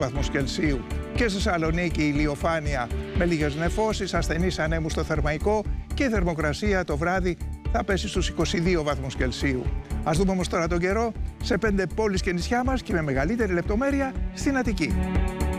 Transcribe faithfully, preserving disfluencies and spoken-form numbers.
βαθμούς Κελσίου. Και στη Θεσσαλονίκη ηλιοφάνεια με λίγες νεφώσεις, ασθενείς ανέμους στο Θερμαϊκό και η θερμοκρασία το βράδυ θα πέσει στους είκοσι δύο βαθμούς Κελσίου. Ας δούμε όμως τώρα τον καιρό σε πέντε πόλεις και νησιά μας και με μεγαλύτερη λεπτομέρεια στην Αττική.